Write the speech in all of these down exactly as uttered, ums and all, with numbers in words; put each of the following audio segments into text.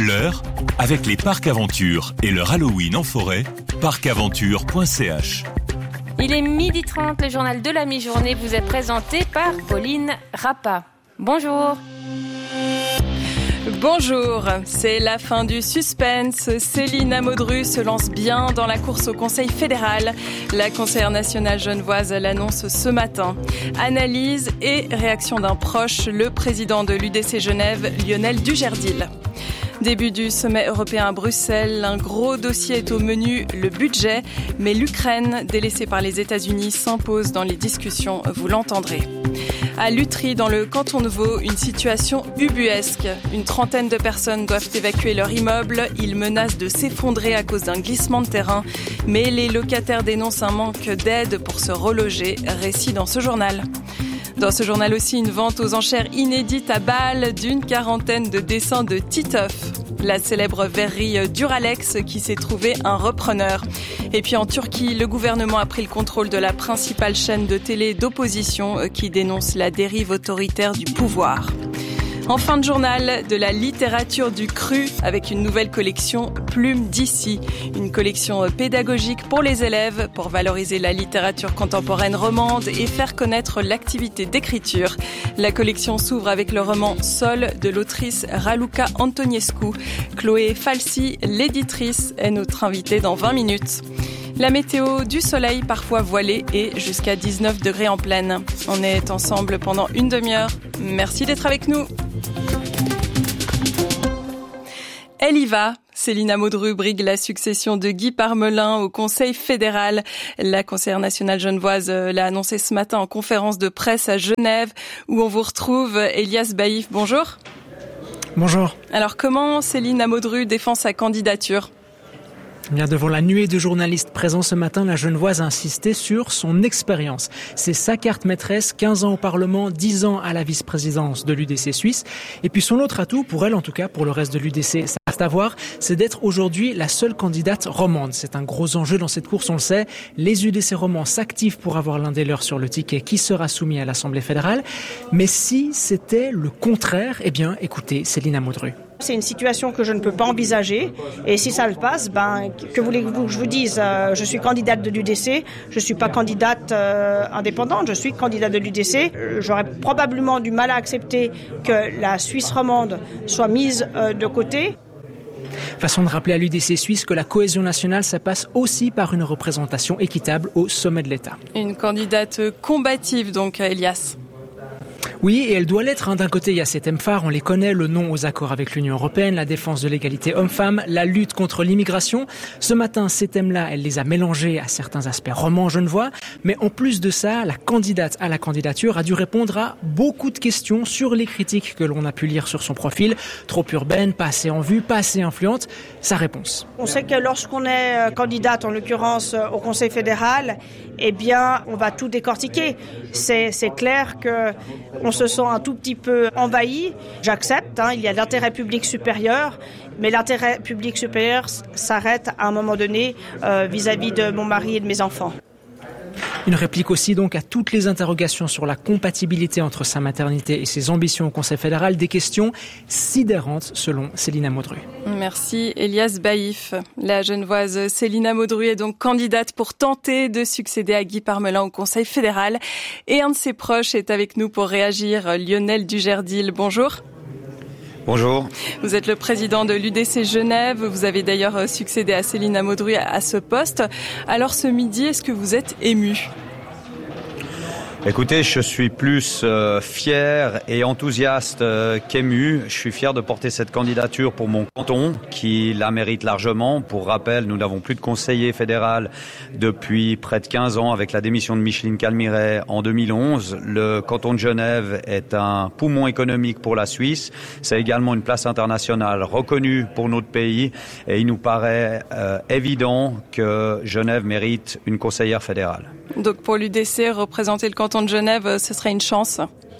L'heure, avec les parcs Aventure et leur Halloween en forêt, parc aventure point c h. Il est midi trente, le journal de la mi-journée vous est présenté par Pauline Rappa. Bonjour. Bonjour, c'est la fin du suspense. Céline Amodru se lance bien dans la course au Conseil fédéral. La conseillère nationale genevoise l'annonce ce matin. Analyse et réaction d'un proche, le président de l'U D C Genève, Lionel Dugerdil. Début du sommet européen à Bruxelles, un gros dossier est au menu, le budget, mais l'Ukraine, délaissée par les États-Unis, s'impose dans les discussions, vous l'entendrez. À Lutry, dans le canton de Vaud, une situation ubuesque. Une trentaine de personnes doivent évacuer leur immeuble. Ils menacent de s'effondrer à cause d'un glissement de terrain. Mais les locataires dénoncent un manque d'aide pour se reloger. Récit dans ce journal. Dans ce journal aussi, une vente aux enchères inédite à Bâle d'une quarantaine de dessins de Titeuf, la célèbre verrerie Duralex qui s'est trouvé un repreneur. Et puis en Turquie, le gouvernement a pris le contrôle de la principale chaîne de télé d'opposition qui dénonce la dérive autoritaire du pouvoir. En fin de journal, de la littérature du cru avec une nouvelle collection Plume d'ici. Une collection pédagogique pour les élèves pour valoriser la littérature contemporaine romande et faire connaître l'activité d'écriture. La collection s'ouvre avec le roman Sol de l'autrice Raluca Antonescu. Chloé Falsi, l'éditrice, est notre invitée dans vingt minutes. La météo, du soleil parfois voilé et jusqu'à dix-neuf degrés en pleine. On est ensemble pendant une demi-heure. Merci d'être avec nous. Elle y va. Céline Amodru brigue la succession de Guy Parmelin au Conseil fédéral. La conseillère nationale genevoise l'a annoncé ce matin en conférence de presse à Genève, où on vous retrouve. Elias Baïf, bonjour. Bonjour. Alors comment Céline Amodru défend sa candidature ? Bien devant la nuée de journalistes présents ce matin, la Genevoise a insisté sur son expérience. C'est sa carte maîtresse, quinze ans au Parlement, dix ans à la vice-présidence de l'U D C suisse. Et puis son autre atout, pour elle en tout cas, pour le reste de l'U D C, ça reste à voir, c'est d'être aujourd'hui la seule candidate romande. C'est un gros enjeu dans cette course, on le sait. Les U D C romans s'activent pour avoir l'un des leurs sur le ticket qui sera soumis à l'Assemblée fédérale. Mais si c'était le contraire, eh bien, écoutez, Céline Amodru. C'est une situation que je ne peux pas envisager. Et si ça le passe, ben, que voulez-vous que je vous dise ? euh, Je suis candidate de l'U D C, je ne suis pas candidate euh, indépendante, je suis candidate de l'U D C. Euh, j'aurais probablement du mal à accepter que la Suisse romande soit mise euh, de côté. Façon de rappeler à l'U D C suisse que la cohésion nationale, ça passe aussi par une représentation équitable au sommet de l'État. Une candidate combative donc, Elias. Oui, et elle doit l'être. Hein. D'un côté, il y a ces thèmes phares, on les connaît, le non aux accords avec l'Union européenne, la défense de l'égalité homme-femme, la lutte contre l'immigration. Ce matin, ces thèmes-là, elle les a mélangés à certains aspects romans genevois. Mais en plus de ça, la candidate à la candidature a dû répondre à beaucoup de questions sur les critiques que l'on a pu lire sur son profil. Trop urbaine, pas assez en vue, pas assez influente. Sa réponse. On sait que lorsqu'on est candidate, en l'occurrence au Conseil fédéral, eh bien, on va tout décortiquer. C'est, c'est clair que on se sent un tout petit peu envahi. J'accepte, hein, il y a l'intérêt public supérieur, mais l'intérêt public supérieur s'arrête à un moment donné euh, vis-à-vis de mon mari et de mes enfants. Une réplique aussi donc à toutes les interrogations sur la compatibilité entre sa maternité et ses ambitions au Conseil fédéral, des questions sidérantes selon Céline Amodru. Merci Elias Baïf. La Genevoise Céline Amodru est donc candidate pour tenter de succéder à Guy Parmelin au Conseil fédéral. Et un de ses proches est avec nous pour réagir, Lionel Dugerdil. Bonjour. Bonjour. Vous êtes le président de l'U D C Genève. Vous avez d'ailleurs succédé à Céline Amodru à ce poste. Alors ce midi, est-ce que vous êtes ému ? Écoutez, je suis plus euh, fier et enthousiaste euh, qu'ému. Je suis fier de porter cette candidature pour mon canton, qui la mérite largement. Pour rappel, nous n'avons plus de conseiller fédéral depuis près de quinze ans, avec la démission de Micheline Calmiret en deux mille onze. Le canton de Genève est un poumon économique pour la Suisse. C'est également une place internationale reconnue pour notre pays. Et il nous paraît euh, évident que Genève mérite une conseillère fédérale. Donc pour l'U D C, représenter le canton de Genève, ce serait une chance ?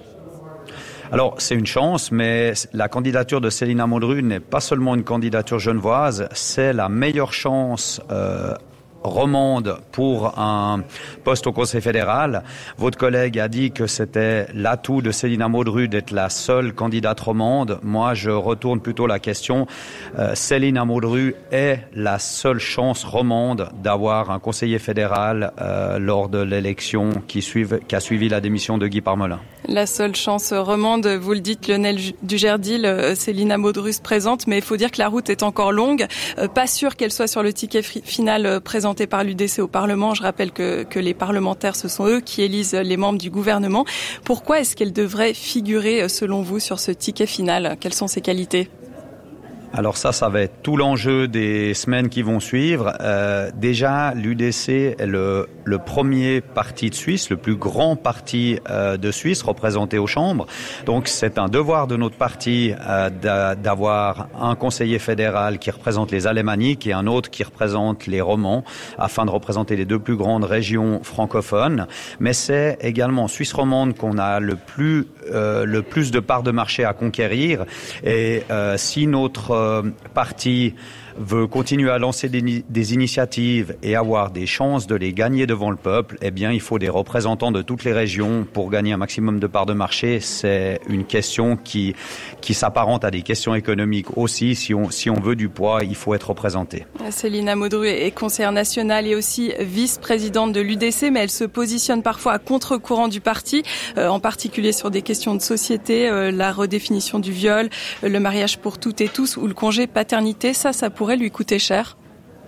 Alors, c'est une chance, mais la candidature de Céline Amodru n'est pas seulement une candidature genevoise, c'est la meilleure chance euh, romande pour un poste au Conseil fédéral. Votre collègue a dit que c'était l'atout de Céline Amodru d'être la seule candidate romande. Moi, je retourne plutôt la question. Euh, Céline Amodru est la seule chance romande d'avoir un conseiller fédéral euh, lors de l'élection qui, suive, qui a suivi la démission de Guy Parmelin. La seule chance romande, vous le dites, Lionel Dujardil, Céline Amodru se présente, mais il faut dire que la route est encore longue. Euh, pas sûr qu'elle soit sur le ticket final présenté par l'U D C au Parlement. Je rappelle que, que les parlementaires, ce sont eux qui élisent les membres du gouvernement. Pourquoi est-ce qu'elle devrait figurer, selon vous, sur ce ticket final? Quelles sont ses qualités? Alors ça, ça va être tout l'enjeu des semaines qui vont suivre. Euh, déjà, l'U D C est le, le premier parti de Suisse, le plus grand parti euh, de Suisse représenté aux chambres. Donc c'est un devoir de notre parti euh, d'avoir un conseiller fédéral qui représente les alémaniques et un autre qui représente les romans, afin de représenter les deux plus grandes régions francophones. Mais c'est également en Suisse romande qu'on a le plus, euh, le plus de parts de marché à conquérir. Et euh, si notre Euh, parti veut continuer à lancer des, des initiatives et avoir des chances de les gagner devant le peuple, eh bien, il faut des représentants de toutes les régions pour gagner un maximum de parts de marché. C'est une question qui, qui s'apparente à des questions économiques aussi. Si on, si on veut du poids, il faut être représenté. Céline Amodru est conseillère nationale et aussi vice-présidente de l'U D C, mais elle se positionne parfois à contre-courant du parti, euh, en particulier sur des questions de société, euh, la redéfinition du viol, euh, le mariage pour toutes et tous ou le congé paternité. Ça, ça pourrait lui coûter cher?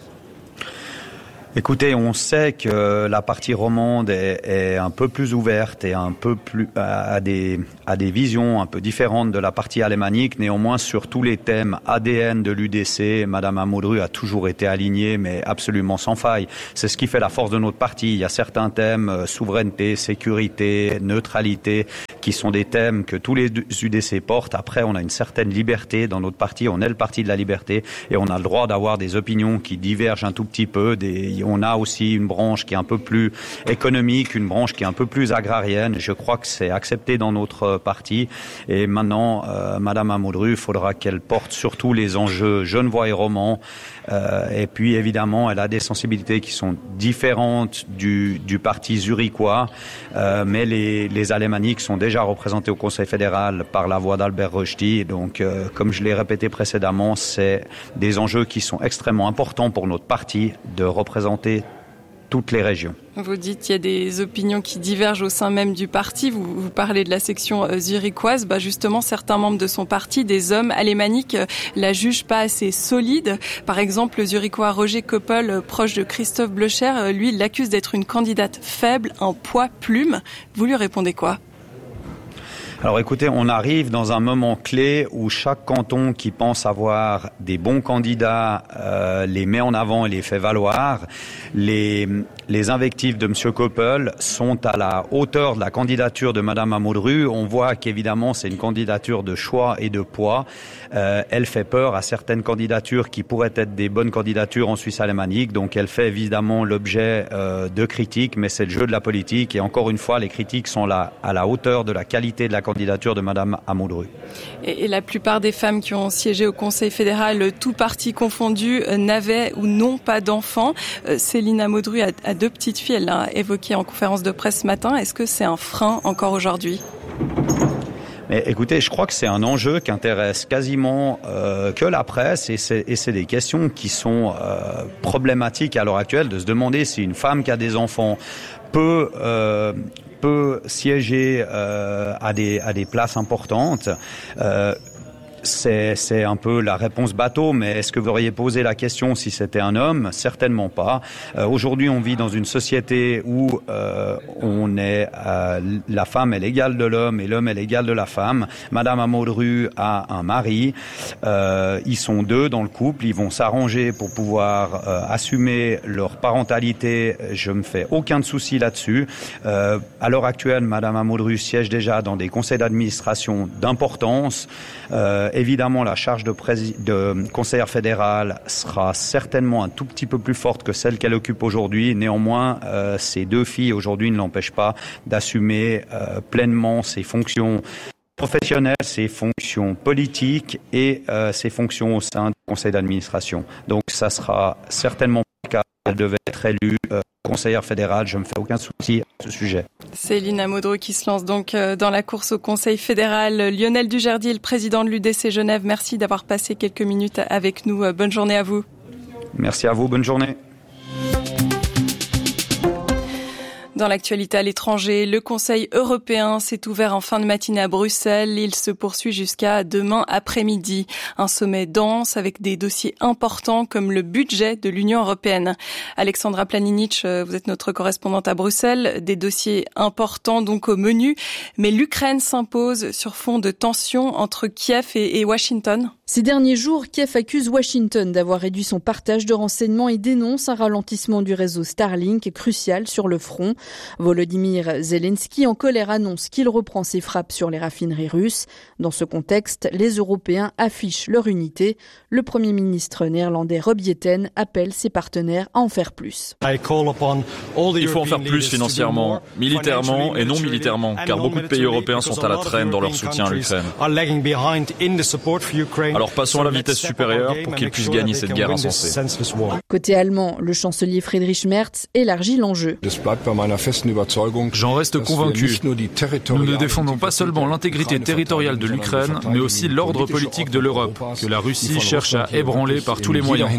Écoutez, on sait que la partie romande est, est un peu plus ouverte et un peu plus à des, à des visions un peu différentes de la partie alémanique. Néanmoins, sur tous les thèmes A D N de l'U D C, Madame Amodru a toujours été alignée, mais absolument sans faille. C'est ce qui fait la force de notre parti. Il y a certains thèmes, euh, souveraineté, sécurité, neutralité, qui sont des thèmes que tous les U D C portent. Après, on a une certaine liberté dans notre parti. On est le parti de la liberté et on a le droit d'avoir des opinions qui divergent un tout petit peu. Des, on a aussi une branche qui est un peu plus économique, une branche qui est un peu plus agrarienne. Je crois que c'est accepté dans notre parti. Et maintenant, euh, Madame Amodru, il faudra qu'elle porte surtout les enjeux genevois et romans. Euh, et puis, évidemment, elle a des sensibilités qui sont différentes du, du parti zurichois. Euh, mais les, les alémaniques sont déjà représentés au Conseil fédéral par la voix d'Albert Rochdy. Donc, euh, comme je l'ai répété précédemment, c'est des enjeux qui sont extrêmement importants pour notre parti de représenter toutes les régions. Vous dites qu'il y a des opinions qui divergent au sein même du parti. Vous, vous parlez de la section euh, zurichoise. Bah justement, certains membres de son parti, des hommes alémaniques, euh, la jugent pas assez solide. Par exemple, le zurichois Roger Koppel, euh, proche de Christophe Blocher, euh, lui, il l'accuse d'être une candidate faible, un poids plume. Vous lui répondez quoi? Alors écoutez, on arrive dans un moment clé où chaque canton qui pense avoir des bons candidats euh, les met en avant et les fait valoir. Les, les invectives de M. Koppel sont à la hauteur de la candidature de Mme Amodru. On voit qu'évidemment c'est une candidature de choix et de poids. Euh, elle fait peur à certaines candidatures qui pourraient être des bonnes candidatures en Suisse alémanique. Donc elle fait évidemment l'objet euh, de critiques, mais c'est le jeu de la politique. Et encore une fois, les critiques sont là à la hauteur de la qualité de la candidature de Madame Amodru. Et, et la plupart des femmes qui ont siégé au Conseil fédéral, tout parti confondu, euh, n'avaient ou n'ont pas d'enfants. Euh, Céline Amodru a, a deux petites filles, elle l'a évoqué en conférence de presse ce matin. Est-ce que c'est un frein encore aujourd'hui ? Mais écoutez, je crois que c'est un enjeu qui intéresse quasiment euh, que la presse et c'est, et c'est des questions qui sont euh, problématiques à l'heure actuelle, de se demander si une femme qui a des enfants peut euh, peut siéger euh, à des à des places importantes. Euh, C'est, c'est un peu la réponse bateau, mais est-ce que vous auriez posé la question si c'était un homme ? Certainement pas. Euh, aujourd'hui, on vit dans une société où euh, on est euh, la femme est l'égale de l'homme et l'homme est l'égal de la femme. Madame Amodru a un mari. Euh, ils sont deux dans le couple. Ils vont s'arranger pour pouvoir euh, assumer leur parentalité. Je me fais aucun souci là-dessus. Euh, à l'heure actuelle, Madame Amodru siège déjà dans des conseils d'administration d'importance. Euh, Évidemment, la charge de, prési- de conseillère fédérale sera certainement un tout petit peu plus forte que celle qu'elle occupe aujourd'hui. Néanmoins, euh, ces deux filles aujourd'hui ne l'empêchent pas d'assumer euh, pleinement ses fonctions professionnelles, ses fonctions politiques et euh, ses fonctions au sein du conseil d'administration. Donc, ça sera certainement le cas elle devait être élue euh, conseillère fédérale. Je ne me fais aucun souci à ce sujet. Céline Amodru qui se lance donc dans la course au Conseil fédéral. Lionel Dujardier, le président de l'U D C Genève, merci d'avoir passé quelques minutes avec nous. Bonne journée à vous. Merci à vous, bonne journée. Dans l'actualité à l'étranger, le Conseil européen s'est ouvert en fin de matinée à Bruxelles. Il se poursuit jusqu'à demain après-midi. Un sommet dense avec des dossiers importants comme le budget de l'Union européenne. Alexandra Planinic, vous êtes notre correspondante à Bruxelles. Des dossiers importants donc au menu. Mais l'Ukraine s'impose sur fond de tensions entre Kiev et Washington. Ces derniers jours, Kiev accuse Washington d'avoir réduit son partage de renseignements et dénonce un ralentissement du réseau Starlink crucial sur le front. Volodymyr Zelensky, en colère, annonce qu'il reprend ses frappes sur les raffineries russes. Dans ce contexte, les Européens affichent leur unité. Le Premier ministre néerlandais Rob Jetten appelle ses partenaires à en faire plus. Il faut en faire plus financièrement, militairement et non militairement, car beaucoup de pays européens sont à la traîne dans leur soutien à l'Ukraine. Alors passons à la vitesse supérieure pour qu'ils puissent gagner cette guerre insensée. Côté allemand, le chancelier Friedrich Merz élargit l'enjeu. J'en reste convaincu. Nous ne défendons pas seulement l'intégrité territoriale de l'Ukraine, mais aussi l'ordre politique de l'Europe, que la Russie cherche à ébranler par tous les moyens.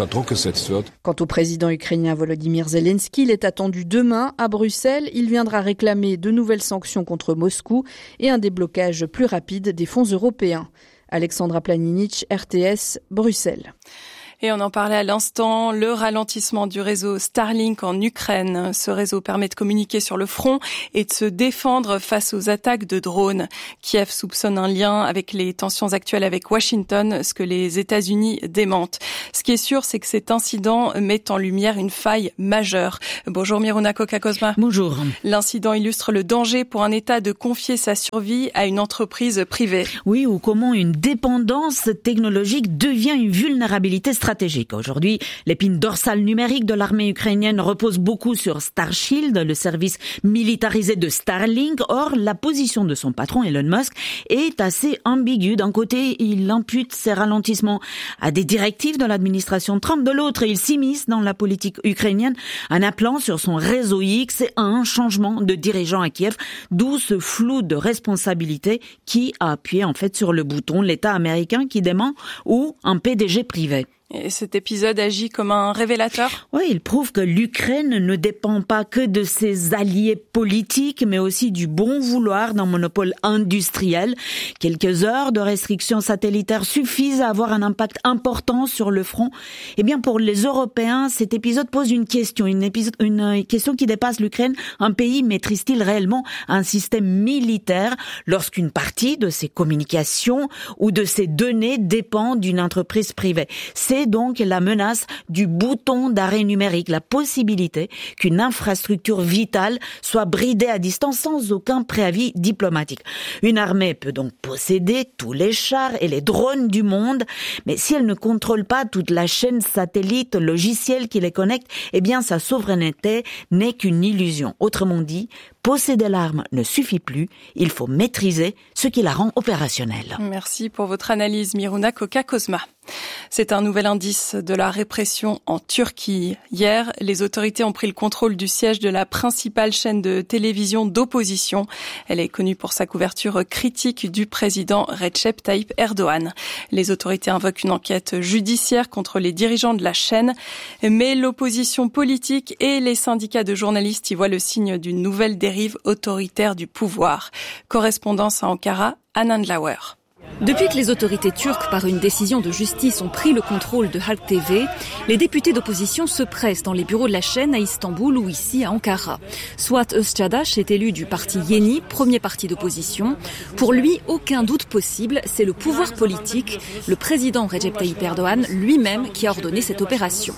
Quant au président ukrainien Volodymyr Zelensky, il est attendu demain à Bruxelles. Il viendra réclamer de nouvelles sanctions contre Moscou et un déblocage plus rapide des fonds européens. Alexandra Planinic, R T S, Bruxelles. Et on en parlait à l'instant, le ralentissement du réseau Starlink en Ukraine. Ce réseau permet de communiquer sur le front et de se défendre face aux attaques de drones. Kiev soupçonne un lien avec les tensions actuelles avec Washington, ce que les États-Unis démentent. Ce qui est sûr, c'est que cet incident met en lumière une faille majeure. Bonjour Miruna Koka-Kozma. Bonjour. L'incident illustre le danger pour un État de confier sa survie à une entreprise privée. Oui, ou comment une dépendance technologique devient une vulnérabilité stratégique. Aujourd'hui, l'épine dorsale numérique de l'armée ukrainienne repose beaucoup sur Starshield, le service militarisé de Starlink. Or, la position de son patron, Elon Musk, est assez ambiguë. D'un côté, il impute ses ralentissements à des directives de l'administration Trump. De l'autre, il s'immisce dans la politique ukrainienne en appelant sur son réseau X à un changement de dirigeant à Kiev, d'où ce flou de responsabilité qui a appuyé en fait sur le bouton l'État américain qui dément ou un P D G privé. Et cet épisode agit comme un révélateur ? Oui, il prouve que l'Ukraine ne dépend pas que de ses alliés politiques, mais aussi du bon vouloir d'un monopole industriel. Quelques heures de restrictions satellitaires suffisent à avoir un impact important sur le front. Eh bien, pour les Européens, cet épisode pose une question, une, épisode, une question qui dépasse l'Ukraine. Un pays maîtrise-t-il réellement un système militaire lorsqu'une partie de ses communications ou de ses données dépend d'une entreprise privée ? C'est donc la menace du bouton d'arrêt numérique, la possibilité qu'une infrastructure vitale soit bridée à distance sans aucun préavis diplomatique. Une armée peut donc posséder tous les chars et les drones du monde, mais si elle ne contrôle pas toute la chaîne satellite logicielle qui les connecte, eh bien sa souveraineté n'est qu'une illusion. Autrement dit, posséder l'arme ne suffit plus, il faut maîtriser ce qui la rend opérationnelle. Merci pour votre analyse, Miruna Koka-Kozma. C'est un nouvel indice de la répression en Turquie. Hier, les autorités ont pris le contrôle du siège de la principale chaîne de télévision d'opposition. Elle est connue pour sa couverture critique du président Recep Tayyip Erdogan. Les autorités invoquent une enquête judiciaire contre les dirigeants de la chaîne, mais l'opposition politique et les syndicats de journalistes y voient le signe d'une nouvelle dérive autoritaire du pouvoir. Correspondance à Ankara, Anan Dlauer. Depuis que les autorités turques, par une décision de justice, ont pris le contrôle de Halk T V, les députés d'opposition se pressent dans les bureaux de la chaîne à Istanbul ou ici à Ankara. Suat Özçadaş est élu du parti Yeni, premier parti d'opposition. Pour lui, aucun doute possible, c'est le pouvoir politique, le président Recep Tayyip Erdogan lui-même qui a ordonné cette opération.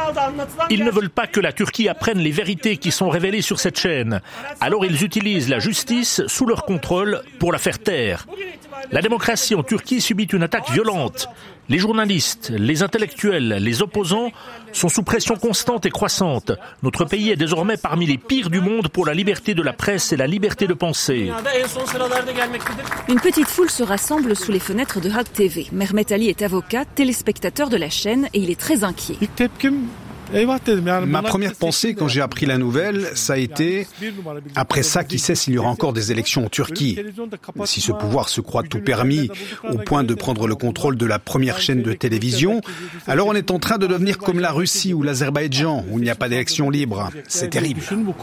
Ils ne veulent pas que la Turquie apprenne les vérités qui sont révélées sur cette chaîne. Alors ils utilisent la justice sous leur contrôle pour la faire taire. La démocratie en Turquie subit une attaque violente. Les journalistes, les intellectuels, les opposants sont sous pression constante et croissante. Notre pays est désormais parmi les pires du monde pour la liberté de la presse et la liberté de penser. Une petite foule se rassemble sous les fenêtres de Halk T V. Mehmet Ali est avocat, téléspectateur de la chaîne et il est très inquiet. Ma première pensée quand j'ai appris la nouvelle, ça a été « Après ça, qui sait s'il y aura encore des élections en Turquie ?» Si ce pouvoir se croit tout permis, au point de prendre le contrôle de la première chaîne de télévision, alors on est en train de devenir comme la Russie ou l'Azerbaïdjan, où il n'y a pas d'élections libres. C'est terrible.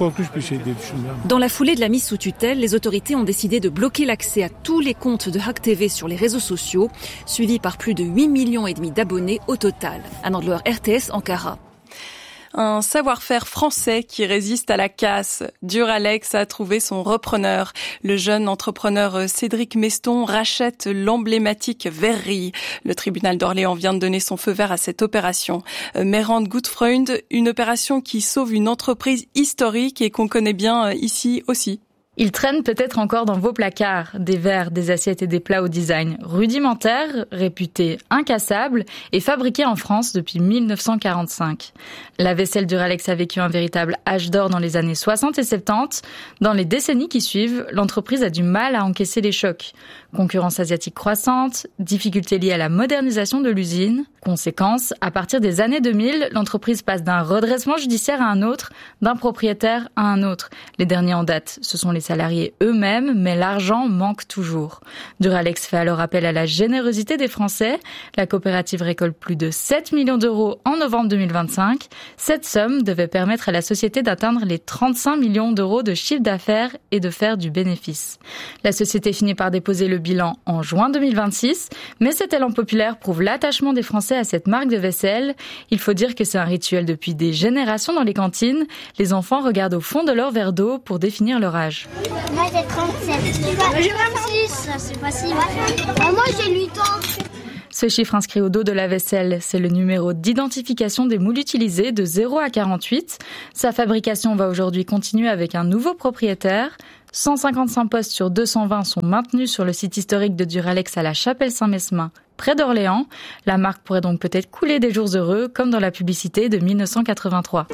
Dans la foulée de la mise sous tutelle, les autorités ont décidé de bloquer l'accès à tous les comptes de Halk T V sur les réseaux sociaux, suivis par plus de huit millions et demi d'abonnés au total. Anne Andler, R T S, Ankara. Un savoir-faire français qui résiste à la casse. Duralex a trouvé son repreneur. Le jeune entrepreneur Cédric Meston rachète l'emblématique verrerie. Le tribunal d'Orléans vient de donner son feu vert à cette opération. Mérande Gutfreund, une opération qui sauve une entreprise historique et qu'on connaît bien ici aussi. Ils traînent peut-être encore dans vos placards, des verres, des assiettes et des plats au design rudimentaire, réputés incassables et fabriqués en France depuis mille neuf cent quarante-cinq. La vaisselle Duralex a vécu un véritable âge d'or dans les années soixante et soixante-dix. Dans les décennies qui suivent, l'entreprise a du mal à encaisser les chocs. Concurrence asiatique croissante, difficultés liées à la modernisation de l'usine. Conséquence, à partir des années deux mille, l'entreprise passe d'un redressement judiciaire à un autre, d'un propriétaire à un autre. Les derniers en date, ce sont les salariés eux-mêmes, mais l'argent manque toujours. Duralex fait alors appel à la générosité des Français. La coopérative récolte plus de sept millions d'euros en novembre deux mille vingt-cinq. Cette somme devait permettre à la société d'atteindre les trente-cinq millions d'euros de chiffre d'affaires et de faire du bénéfice. La société finit par déposer le bilan en juin deux mille vingt-six, mais cet élan populaire prouve l'attachement des Français à cette marque de vaisselle. Il faut dire que c'est un rituel depuis des générations dans les cantines. Les enfants regardent au fond de leur verre d'eau pour définir leur âge. Moi j'ai trente-sept. J'ai vingt-six, c'est facile. Moi j'ai huit ans. Ce chiffre inscrit au dos de la vaisselle, c'est le numéro d'identification des moules utilisés de zéro à quarante-huit. Sa fabrication va aujourd'hui continuer avec un nouveau propriétaire. cent cinquante-cinq postes sur deux cent vingt sont maintenus sur le site historique de Duralex à la Chapelle-Saint-Mesmin, près d'Orléans. La marque pourrait donc peut-être couler des jours heureux, comme dans la publicité de mille neuf cent quatre-vingt-trois.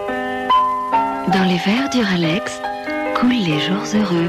Dans les verres Duralex, coulent les jours heureux.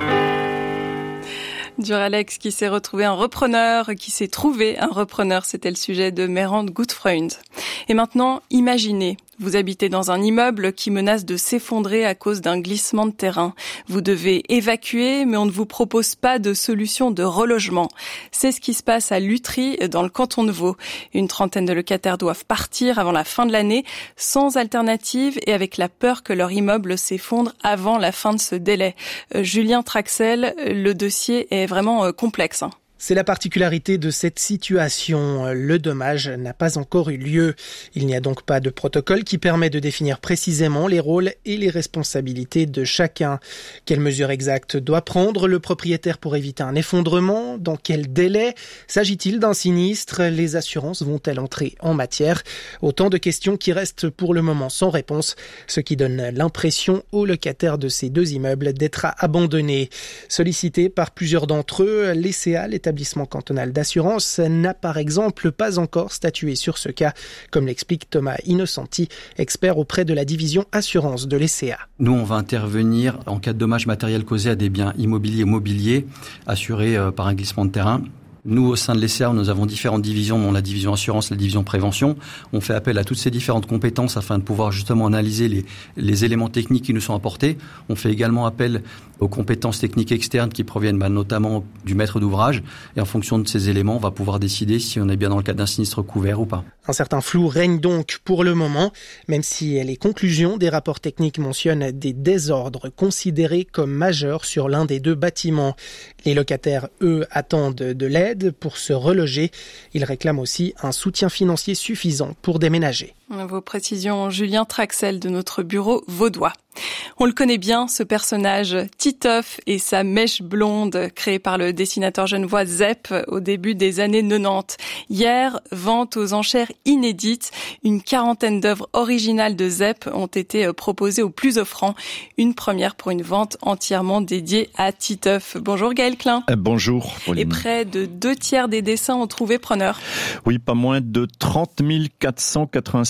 Duralex qui s'est retrouvé un repreneur, qui s'est trouvé un repreneur, c'était le sujet de Mérande Gutfreund. Et maintenant, imaginez, vous habitez dans un immeuble qui menace de s'effondrer à cause d'un glissement de terrain. Vous devez évacuer, mais on ne vous propose pas de solution de relogement. C'est ce qui se passe à Lutry, dans le canton de Vaud. Une trentaine de locataires doivent partir avant la fin de l'année, sans alternative et avec la peur que leur immeuble s'effondre avant la fin de ce délai. Euh, Julien Traxel, le dossier est vraiment euh, complexe, hein. C'est la particularité de cette situation. Le dommage n'a pas encore eu lieu. Il n'y a donc pas de protocole qui permet de définir précisément les rôles et les responsabilités de chacun. Quelles mesures exactes doit prendre le propriétaire pour éviter un effondrement? Dans quel délai? S'agit-il d'un sinistre? Les assurances vont-elles entrer en matière? Autant de questions qui restent pour le moment sans réponse, ce qui donne l'impression aux locataires de ces deux immeubles d'être abandonnés. Sollicités par plusieurs d'entre eux, l'E C A, l'établissement cantonal d'assurance, n'a par exemple pas encore statué sur ce cas, comme l'explique Thomas Innocenti, expert auprès de la division assurance de l'E C A. Nous, on va intervenir en cas de dommages matériels causés à des biens immobiliers ou mobiliers assurés par un glissement de terrain. Nous, au sein de l'E C A, nous avons différentes divisions, dont la division assurance, la division prévention. On fait appel à toutes ces différentes compétences afin de pouvoir justement analyser les, les éléments techniques qui nous sont apportés. On fait également appel aux compétences techniques externes qui proviennent bah, notamment du maître d'ouvrage. Et en fonction de ces éléments, on va pouvoir décider si on est bien dans le cadre d'un sinistre couvert ou pas. Un certain flou règne donc pour le moment, même si les conclusions des rapports techniques mentionnent des désordres considérés comme majeurs sur l'un des deux bâtiments. Les locataires, eux, attendent de l'aide pour se reloger. Ils réclament aussi un soutien financier suffisant pour déménager. Vos précisions, Julien Traxel de notre bureau vaudois. On le connaît bien, ce personnage, Titeuf et sa mèche blonde, créée par le dessinateur genevois Zepp au début des années quatre-vingt-dix. Hier, vente aux enchères inédites, une quarantaine d'œuvres originales de Zepp ont été proposées aux plus offrants. Une première pour une vente entièrement dédiée à Titeuf. Bonjour Gaël Klein. Euh, bonjour Pauline. Et près de deux tiers des dessins ont trouvé preneur. Oui, pas moins de trente mille quatre cent quatre-vingt-six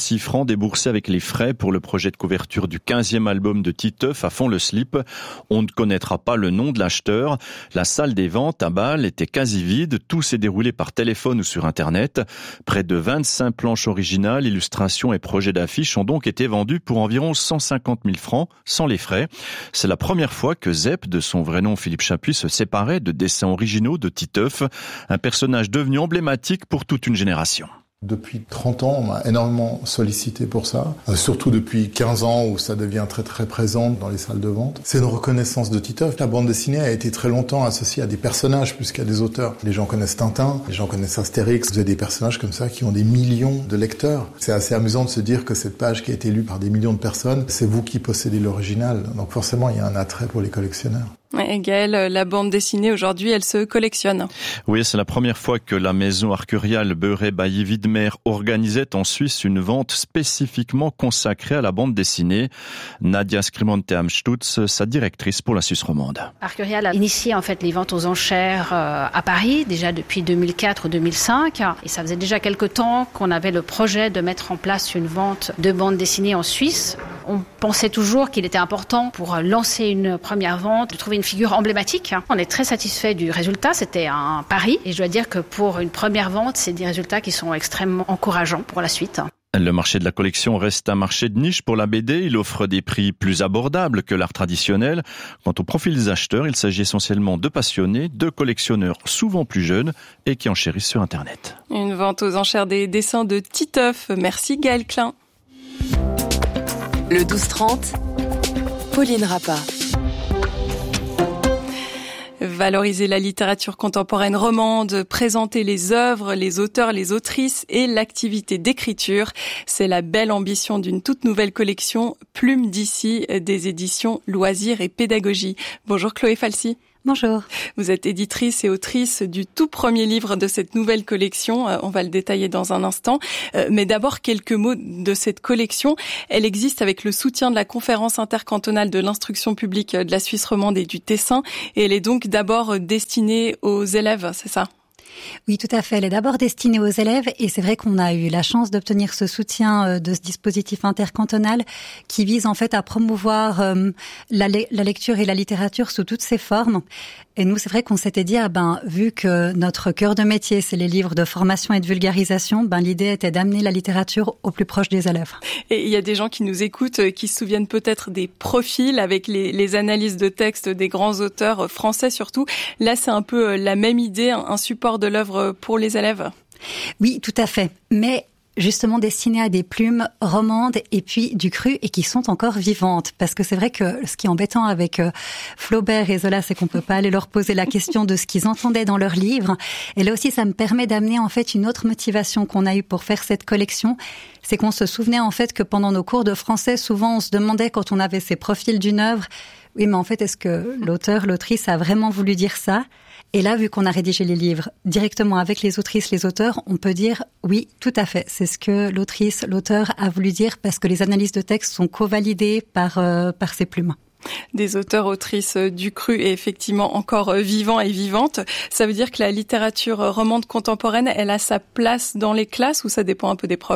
trente-six francs déboursés avec les frais pour le projet de couverture du quinzième album de Titeuf à fond le slip. On ne connaîtra pas le nom de l'acheteur. La salle des ventes à Bâle était quasi vide. Tout s'est déroulé par téléphone ou sur Internet. Près de vingt-cinq planches originales, illustrations et projets d'affiches ont donc été vendus pour environ cent cinquante mille francs, sans les frais. C'est la première fois que Zep, de son vrai nom Philippe Chapuis, se séparait de dessins originaux de Titeuf, un personnage devenu emblématique pour toute une génération. Depuis trente ans, on m'a énormément sollicité pour ça, euh, surtout depuis quinze ans où ça devient très très présent dans les salles de vente. C'est une reconnaissance de Titeuf. La bande dessinée a été très longtemps associée à des personnages plus qu'à des auteurs. Les gens connaissent Tintin, les gens connaissent Astérix. Vous avez des personnages comme ça qui ont des millions de lecteurs. C'est assez amusant de se dire que cette page qui a été lue par des millions de personnes, c'est vous qui possédez l'original. Donc forcément, il y a un attrait pour les collectionneurs. Et Gaëlle, la bande dessinée aujourd'hui, elle se collectionne. Oui, c'est la première fois que la maison arcuriale Beuret-Bailly-Widmer organisait en Suisse une vente spécifiquement consacrée à la bande dessinée. Nadia Skrimonte-Amstutz, sa directrice pour la Suisse romande. Arcurial a initié en fait les ventes aux enchères à Paris, déjà depuis deux mille quatre ou deux mille cinq. Et ça faisait déjà quelque temps qu'on avait le projet de mettre en place une vente de bande dessinée en Suisse. On pensait toujours qu'il était important pour lancer une première vente de trouver une figure emblématique. On est très satisfait du résultat, c'était un pari. Et je dois dire que pour une première vente, c'est des résultats qui sont extrêmement encourageants pour la suite. Le marché de la collection reste un marché de niche pour la B D. Il offre des prix plus abordables que l'art traditionnel. Quant au profil des acheteurs, il s'agit essentiellement de passionnés, de collectionneurs souvent plus jeunes et qui enchérissent sur Internet. Une vente aux enchères des dessins de Titeuf. Merci Gaëlle Klein. Le douze trente, Pauline Rappa. Valoriser la littérature contemporaine romande, présenter les œuvres, les auteurs, les autrices et l'activité d'écriture. C'est la belle ambition d'une toute nouvelle collection Plume d'ici des éditions Loisirs et Pédagogie. Bonjour Chloé Falsi. Bonjour. Vous êtes éditrice et autrice du tout premier livre de cette nouvelle collection. On va le détailler dans un instant. Mais d'abord, quelques mots de cette collection. Elle existe avec le soutien de la Conférence intercantonale de l'instruction publique de la Suisse romande et du Tessin. Et elle est donc d'abord destinée aux élèves, c'est ça ? Oui, tout à fait. Elle est d'abord destinée aux élèves et c'est vrai qu'on a eu la chance d'obtenir ce soutien de ce dispositif intercantonal qui vise en fait à promouvoir euh, la, la lecture et la littérature sous toutes ses formes. Et nous, c'est vrai qu'on s'était dit, ah ben, vu que notre cœur de métier, c'est les livres de formation et de vulgarisation, ben, l'idée était d'amener la littérature au plus proche des élèves. Et il y a des gens qui nous écoutent, qui se souviennent peut-être des profils avec les, les analyses de textes des grands auteurs français surtout. Là, c'est un peu la même idée, un support de l'œuvre pour les élèves. Oui, tout à fait. Mais justement destinées à des plumes romandes et puis du cru et qui sont encore vivantes. Parce que c'est vrai que ce qui est embêtant avec euh, Flaubert et Zola, c'est qu'on peut pas aller leur poser la question de ce qu'ils entendaient dans leurs livres. Et là aussi, ça me permet d'amener en fait une autre motivation qu'on a eue pour faire cette collection. C'est qu'on se souvenait en fait que pendant nos cours de français, souvent on se demandait quand on avait ces profils d'une œuvre, oui mais en fait est-ce que l'auteur, l'autrice a vraiment voulu dire ça ? Et là, vu qu'on a rédigé les livres directement avec les autrices, les auteurs, on peut dire oui, tout à fait. C'est ce que l'autrice, l'auteur a voulu dire parce que les analyses de texte sont co-validées par, euh, par ces plumes. Des auteurs, autrices du cru et effectivement encore vivants et vivantes. Ça veut dire que la littérature romande contemporaine, elle a sa place dans les classes ou ça dépend un peu des profs ?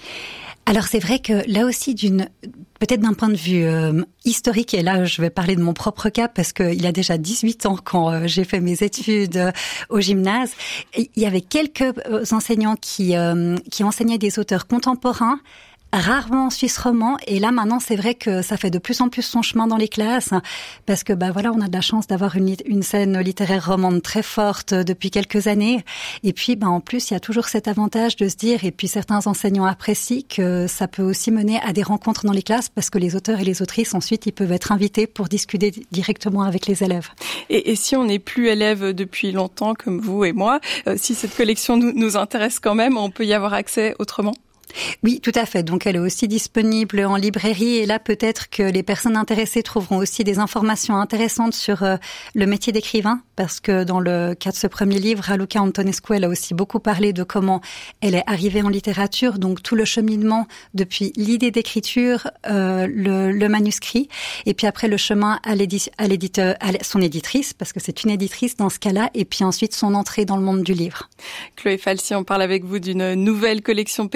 Alors c'est vrai que là aussi, d'une peut-être d'un point de vue euh, historique, et là je vais parler de mon propre cas parce qu'il y a déjà dix-huit ans quand euh, j'ai fait mes études euh, au gymnase, il y avait quelques euh, enseignants qui, euh, qui enseignaient des auteurs contemporains, rarement en suisse romand, et là maintenant c'est vrai que ça fait de plus en plus son chemin dans les classes parce que bah voilà, on a de la chance d'avoir une, une scène littéraire romande très forte depuis quelques années, et puis bah en plus il y a toujours cet avantage de se dire, et puis certains enseignants apprécient que ça peut aussi mener à des rencontres dans les classes parce que les auteurs et les autrices ensuite ils peuvent être invités pour discuter directement avec les élèves. Et, et si on n'est plus élève depuis longtemps comme vous et moi, euh, si cette collection nous, nous intéresse quand même, on peut y avoir accès autrement ? Oui, tout à fait. Donc, elle est aussi disponible en librairie. Et là, peut-être que les personnes intéressées trouveront aussi des informations intéressantes sur euh, le métier d'écrivain. Parce que dans le cas de ce premier livre, Raluca Antonescu, elle a aussi beaucoup parlé de comment elle est arrivée en littérature. Donc, tout le cheminement depuis l'idée d'écriture, euh, le, le manuscrit. Et puis après, le chemin à, l'édi- à, l'éditeur, à son éditrice, parce que c'est une éditrice dans ce cas-là. Et puis ensuite, son entrée dans le monde du livre. Chloé Falsi, on parle avec vous d'une nouvelle collection pédagogique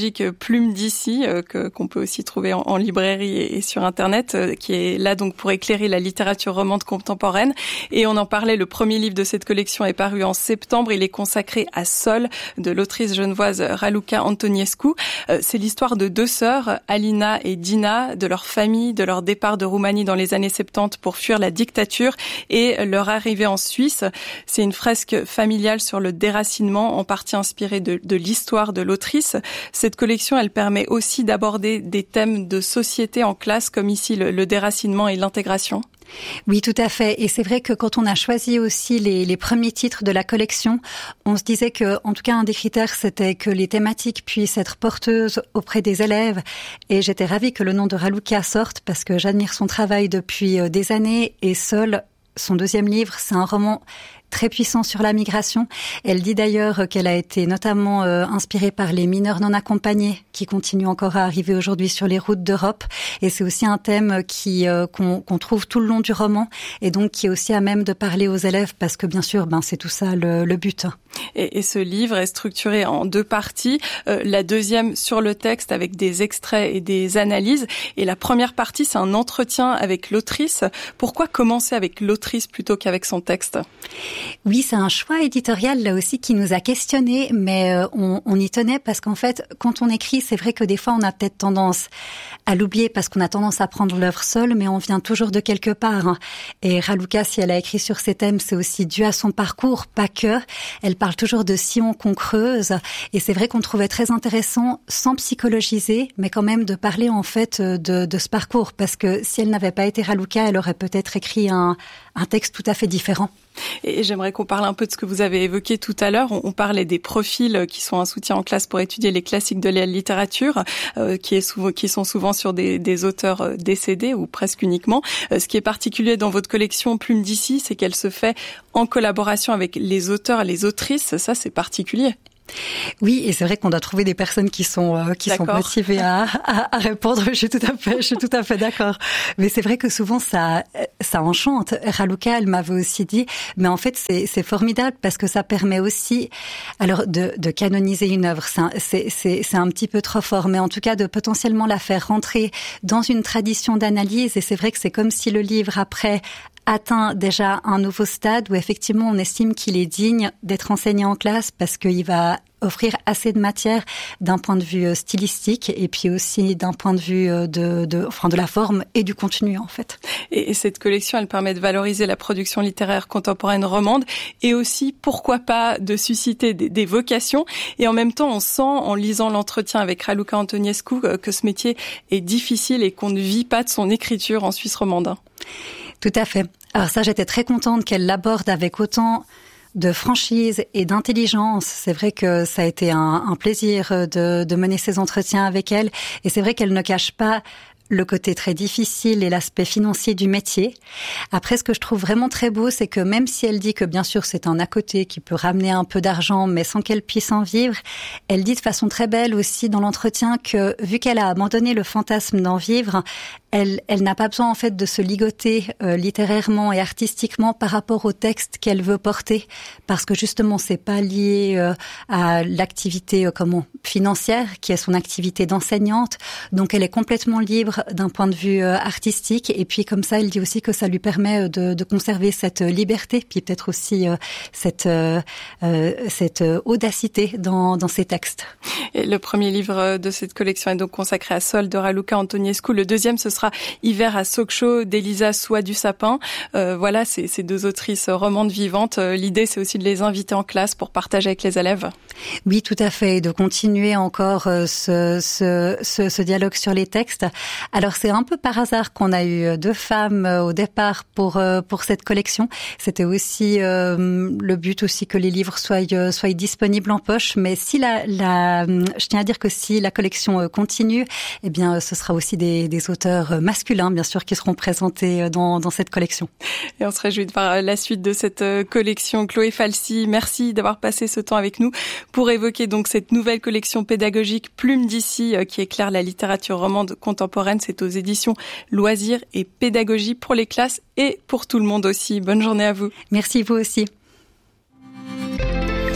pédagogique Plume d'ici, euh, que, qu'on peut aussi trouver en, en librairie et, et sur Internet, euh, qui est là donc pour éclairer la littérature romande contemporaine. Et on en parlait, le premier livre de cette collection est paru en septembre. Il est consacré à Sol, de l'autrice genevoise Raluca Antonescu. Euh, c'est l'histoire de deux sœurs, Alina et Dina, de leur famille, de leur départ de Roumanie dans les années soixante-dix pour fuir la dictature et leur arrivée en Suisse. C'est une fresque familiale sur le déracinement, en partie inspirée de, de l'histoire de l'autrice. Cette collection, elle permet aussi d'aborder des thèmes de société en classe, comme ici le, le déracinement et l'intégration. Oui, tout à fait. Et c'est vrai que quand on a choisi aussi les, les premiers titres de la collection, on se disait que, en tout cas, un des critères, c'était que les thématiques puissent être porteuses auprès des élèves. Et j'étais ravie que le nom de Raluca sorte parce que j'admire son travail depuis des années. Et Sol, son deuxième livre, c'est un roman très puissant sur la migration. Elle dit d'ailleurs qu'elle a été notamment euh, inspirée par les mineurs non accompagnés qui continuent encore à arriver aujourd'hui sur les routes d'Europe. Et c'est aussi un thème qui euh, qu'on, qu'on trouve tout le long du roman et donc qui est aussi à même de parler aux élèves parce que bien sûr, ben c'est tout ça le, le but. Et, et ce livre est structuré en deux parties. Euh, la deuxième sur le texte avec des extraits et des analyses. Et la première partie, c'est un entretien avec l'autrice. Pourquoi commencer avec l'autrice plutôt qu'avec son texte ? Oui, c'est un choix éditorial là aussi qui nous a questionnés, mais euh, on, on y tenait parce qu'en fait, quand on écrit, c'est vrai que des fois, on a peut-être tendance à l'oublier parce qu'on a tendance à prendre l'œuvre seule, mais on vient toujours de quelque part. Hein. Et Raluca, si elle a écrit sur ces thèmes, c'est aussi dû à son parcours, pas que. Elle parle toujours de sillons qu'on creuse, et c'est vrai qu'on trouvait très intéressant, sans psychologiser, mais quand même de parler en fait de, de ce parcours, parce que si elle n'avait pas été Raluca, elle aurait peut-être écrit un, un texte tout à fait différent. Et j'aimerais qu'on parle un peu de ce que vous avez évoqué tout à l'heure. On parlait des profils qui sont un soutien en classe pour étudier les classiques de la littérature, euh, qui, est souvent, qui sont souvent sur des, des auteurs décédés ou presque uniquement. Euh, ce qui est particulier dans votre collection Plume d'ici, c'est qu'elle se fait en collaboration avec les auteurs et les autrices. Ça, c'est particulier. Oui, et c'est vrai qu'on doit trouver des personnes qui sont euh, qui d'accord. sont motivées à, à, à répondre. Je suis tout à fait, je suis tout à fait d'accord. Mais c'est vrai que souvent ça ça enchante. Raluca, elle m'avait aussi dit, mais en fait c'est c'est formidable parce que ça permet aussi, alors de de canoniser une œuvre, c'est c'est c'est un petit peu trop fort, mais en tout cas de potentiellement la faire rentrer dans une tradition d'analyse. Et c'est vrai que c'est comme si le livre après atteint déjà un nouveau stade où effectivement on estime qu'il est digne d'être enseigné en classe parce qu'il va offrir assez de matière d'un point de vue stylistique et puis aussi d'un point de vue de, de, enfin de la forme et du contenu en fait. Et, et cette collection, elle permet de valoriser la production littéraire contemporaine romande et aussi, pourquoi pas, de susciter des, des vocations. Et en même temps, on sent, en lisant l'entretien avec Raluca Antonescu, que ce métier est difficile et qu'on ne vit pas de son écriture en Suisse romande. Tout à fait. Alors ça, j'étais très contente qu'elle l'aborde avec autant de franchise et d'intelligence. C'est vrai que ça a été un, un plaisir de, de mener ces entretiens avec elle. Et c'est vrai qu'elle ne cache pas le côté très difficile et l'aspect financier du métier. Après, ce que je trouve vraiment très beau, c'est que même si elle dit que bien sûr c'est un à côté qui peut ramener un peu d'argent, mais sans qu'elle puisse en vivre, elle dit de façon très belle aussi dans l'entretien que vu qu'elle a abandonné le fantasme d'en vivre, elle, elle n'a pas besoin en fait de se ligoter euh, littérairement et artistiquement par rapport au texte qu'elle veut porter, parce que justement c'est pas lié euh, à l'activité euh, comment financière qui est son activité d'enseignante, donc elle est complètement libre d'un point de vue euh, artistique. Et puis comme ça, elle dit aussi que ça lui permet de, de conserver cette liberté, puis peut-être aussi euh, cette euh, euh, cette audacité dans dans ses textes. Et le premier livre de cette collection est donc consacré à Sol de Raluca Antonescu. Le deuxième, ce sera Hiver à Sokcho d'Elisa Soie du Sapin. Euh, voilà, c'est ces deux autrices romandes vivantes. L'idée, c'est aussi de les inviter en classe pour partager avec les élèves. Oui, tout à fait, de continuer encore ce, ce, ce, ce dialogue sur les textes. Alors, c'est un peu par hasard qu'on a eu deux femmes au départ pour pour cette collection. C'était aussi euh, le but aussi que les livres soient soient disponibles en poche. Mais si la, la je tiens à dire que si la collection continue, eh bien, ce sera aussi des, des auteurs masculins, bien sûr, qui seront présentés dans dans cette collection. Et on se réjouit de voir la suite de cette collection. Chloé Falsi, merci d'avoir passé ce temps avec nous pour évoquer donc cette nouvelle collection pédagogique Plume d'ici qui éclaire la littérature romande contemporaine. C'est aux éditions Loisirs et Pédagogie pour les classes et pour tout le monde aussi. Bonne journée à vous. Merci, vous aussi.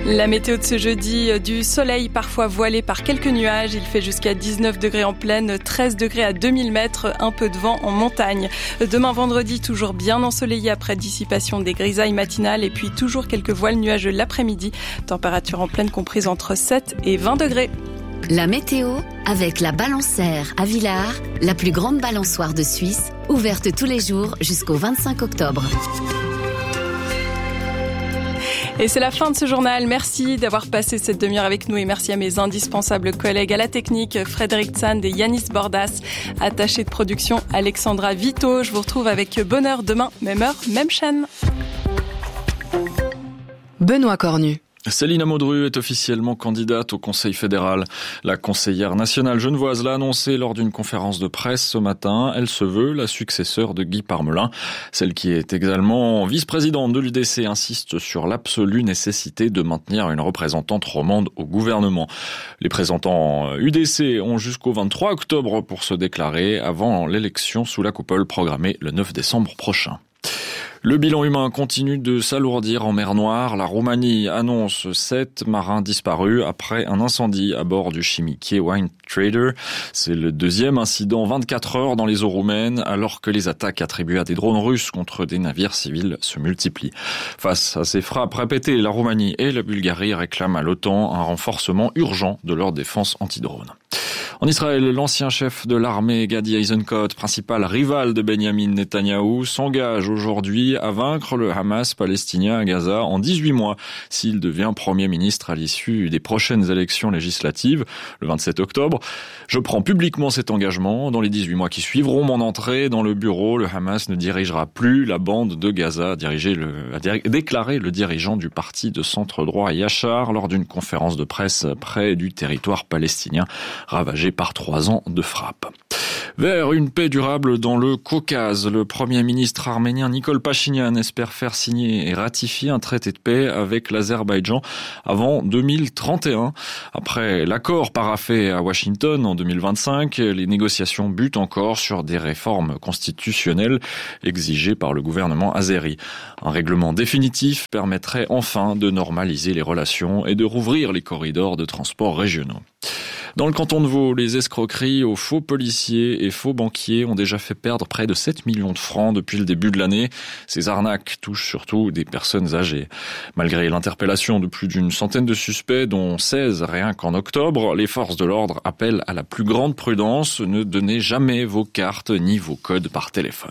La météo de ce jeudi, du soleil parfois voilé par quelques nuages. Il fait jusqu'à dix-neuf degrés en plaine, treize degrés à deux mille mètres, un peu de vent en montagne. Demain vendredi, toujours bien ensoleillé après dissipation des grisailles matinales et puis toujours quelques voiles nuageux l'après-midi. Température en plaine comprise entre sept et vingt degrés. La météo avec la Balançaire à Villars, la plus grande balançoire de Suisse, ouverte tous les jours jusqu'au vingt-cinq octobre. Et c'est la fin de ce journal. Merci d'avoir passé cette demi-heure avec nous et merci à mes indispensables collègues à la technique, Frédéric Sand et Yanis Bordas. Attaché de production, Alexandra Vito. Je vous retrouve avec Bonheur demain, même heure, même chaîne. Benoît Cornu. Céline Amodru est officiellement candidate au Conseil fédéral. La conseillère nationale genevoise l'a annoncé lors d'une conférence de presse ce matin. Elle se veut la successeur de Guy Parmelin. Celle qui est également vice-présidente de l'U D C insiste sur l'absolue nécessité de maintenir une représentante romande au gouvernement. Les représentants U D C ont jusqu'au vingt-trois octobre pour se déclarer avant l'élection sous la coupole programmée le neuf décembre prochain. Le bilan humain continue de s'alourdir en mer Noire. La Roumanie annonce sept marins disparus après un incendie à bord du chimiquier Wine Trader. C'est le deuxième incident vingt-quatre heures dans les eaux roumaines, alors que les attaques attribuées à des drones russes contre des navires civils se multiplient. Face à ces frappes répétées, la Roumanie et la Bulgarie réclament à l'OTAN un renforcement urgent de leur défense anti-drone. En Israël, l'ancien chef de l'armée Gadi Eisenkot, principal rival de Benjamin Netanyahou, s'engage aujourd'hui à vaincre le Hamas palestinien à Gaza en dix-huit mois s'il devient Premier ministre à l'issue des prochaines élections législatives, le vingt-sept octobre. Je prends publiquement cet engagement. Dans les dix-huit mois qui suivront mon entrée dans le bureau, le Hamas ne dirigera plus la bande de Gaza, a, dirigé le, a déclaré le dirigeant du parti de centre-droit Yachar lors d'une conférence de presse près du territoire palestinien ravagé par trois ans de frappe. Vers une paix durable dans le Caucase, le Premier ministre arménien Nikol Pachinian espère faire signer et ratifier un traité de paix avec l'Azerbaïdjan avant deux mille trente et un. Après l'accord paraphé à Washington en deux mille vingt-cinq, les négociations butent encore sur des réformes constitutionnelles exigées par le gouvernement azéri. Un règlement définitif permettrait enfin de normaliser les relations et de rouvrir les corridors de transport régionaux. Dans le canton de Vaud, les escroqueries aux faux policiers et faux banquiers ont déjà fait perdre près de sept millions de francs depuis le début de l'année. Ces arnaques touchent surtout des personnes âgées. Malgré l'interpellation de plus d'une centaine de suspects, dont seize rien qu'en octobre, les forces de l'ordre appellent à la plus grande prudence. Ne donnez jamais vos cartes ni vos codes par téléphone.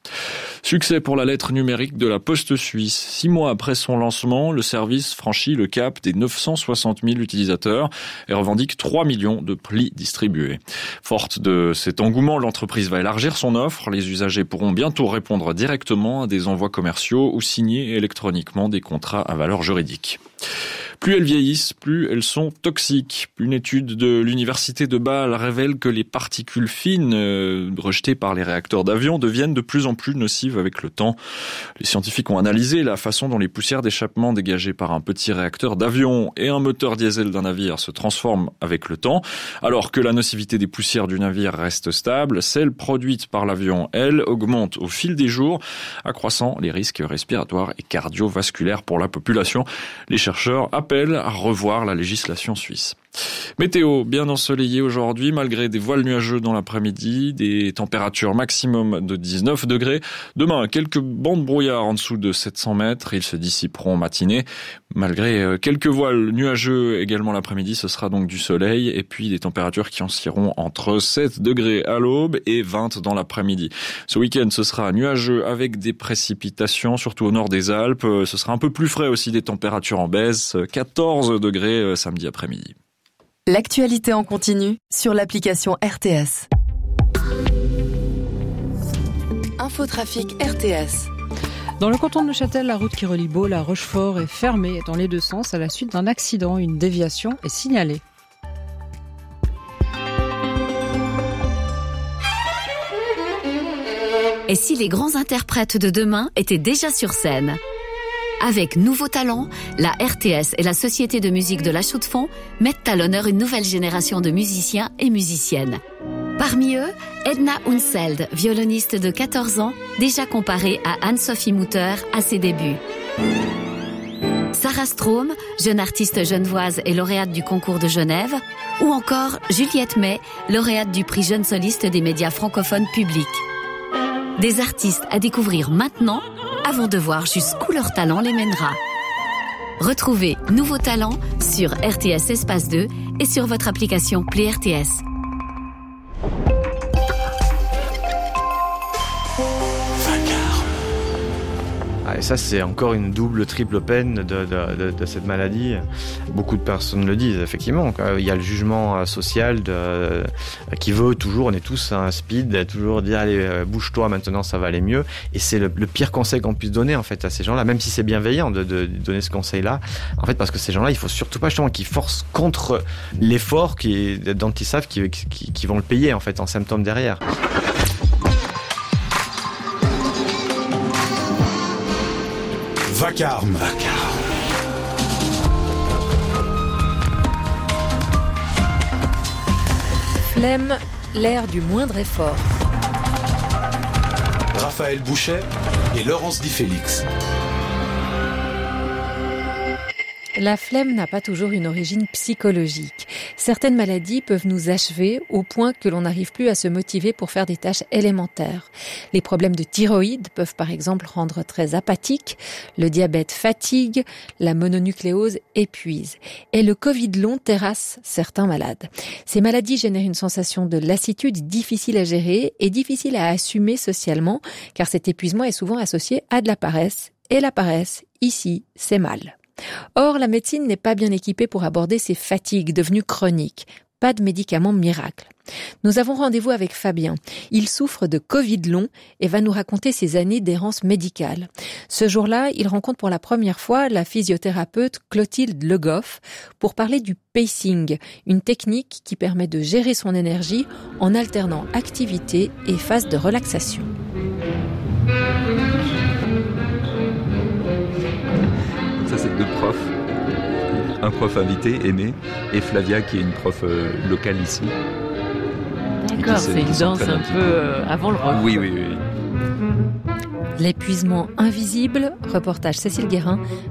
Succès pour la lettre numérique de la Poste suisse. Six mois après son lancement, le service franchit le cap des neuf cent soixante mille utilisateurs et revendique trois millions de plis distribués. Forte de cet engouement, l'entreprise va élargir son offre. Les usagers pourront bientôt répondre directement à des envois commerciaux ou signer électroniquement des contrats à valeur juridique. Plus elles vieillissent, plus elles sont toxiques. Une étude de l'université de Bâle révèle que les particules fines euh, rejetées par les réacteurs d'avion deviennent de plus en plus nocives avec le temps. Les scientifiques ont analysé la façon dont les poussières d'échappement dégagées par un petit réacteur d'avion et un moteur diesel d'un navire se transforment avec le temps. Alors que la nocivité des poussières du navire reste stable, celle produite par l'avion, elle, augmente au fil des jours, accroissant les risques respiratoires et cardiovasculaires pour la population. Les chercheurs appellent à revoir la législation suisse. Météo bien ensoleillée aujourd'hui malgré des voiles nuageux dans l'après-midi, des températures maximum de dix-neuf degrés. Demain, quelques bancs de brouillard en dessous de sept cents mètres, ils se dissiperont en matinée. Malgré quelques voiles nuageux également l'après-midi, ce sera donc du soleil et puis des températures qui oscilleront entre sept degrés à l'aube et vingt dans l'après-midi. Ce week-end, ce sera nuageux avec des précipitations, surtout au nord des Alpes. Ce sera un peu plus frais aussi, des températures en baisse, quatorze degrés samedi après-midi. L'actualité en continu sur l'application R T S. Infotrafic R T S. Dans le canton de Neuchâtel, la route qui relie Baule à Rochefort est fermée dans les deux sens à la suite d'un accident. Une déviation est signalée. Et si les grands interprètes de demain étaient déjà sur scène ? Avec Nouveaux Talents, la R T S et la Société de musique de la Chaux-de-Fonds mettent à l'honneur une nouvelle génération de musiciens et musiciennes. Parmi eux, Edna Unseld, violoniste de quatorze ans, déjà comparée à Anne-Sophie Mutter à ses débuts. Sarah Strom, jeune artiste genevoise et lauréate du concours de Genève, ou encore Juliette May, lauréate du prix Jeune Soliste des médias francophones publics. Des artistes à découvrir maintenant, avant de voir jusqu'où leur talent les mènera. Retrouvez Nouveaux Talents sur R T S Espace deux et sur votre application Play R T S. Et ça, c'est encore une double, triple peine de, de, de, de cette maladie. Beaucoup de personnes le disent, effectivement. Il y a le jugement social de, qui veut toujours, on est tous un speed, toujours dire allez, bouge-toi, maintenant ça va aller mieux. Et c'est le, le pire conseil qu'on puisse donner en fait à ces gens-là, même si c'est bienveillant de, de, de donner ce conseil-là. En fait, parce que ces gens-là, il faut surtout pas justement qu'ils forcent contre l'effort qui, dont ils savent qu'ils, qu'ils, qu'ils vont le payer en fait en symptômes derrière. Vacarme. Vacarme. Flemme, l'air du moindre effort. Raphaël Bouchet et Laurence Di Félix. La flemme n'a pas toujours une origine psychologique. Certaines maladies peuvent nous achever au point que l'on n'arrive plus à se motiver pour faire des tâches élémentaires. Les problèmes de thyroïde peuvent par exemple rendre très apathique, le diabète fatigue, la mononucléose épuise. Et le Covid long terrasse certains malades. Ces maladies génèrent une sensation de lassitude difficile à gérer et difficile à assumer socialement, car cet épuisement est souvent associé à de la paresse. Et la paresse, ici, c'est mal. Or, la médecine n'est pas bien équipée pour aborder ces fatigues devenues chroniques. Pas de médicaments miracles. Nous avons rendez-vous avec Fabien. Il souffre de Covid long et va nous raconter ses années d'errance médicale. Ce jour-là, il rencontre pour la première fois la physiothérapeute Clotilde Le Goff pour parler du pacing, une technique qui permet de gérer son énergie en alternant activité et phase de relaxation. Ça, c'est deux profs. Un prof invité, Aimé, et Flavia, qui est une prof euh, locale ici. D'accord, c'est une danse un, un peu euh, avant le rock. Oui, oui, oui. L'épuisement invisible, reportage Cécile Guérin.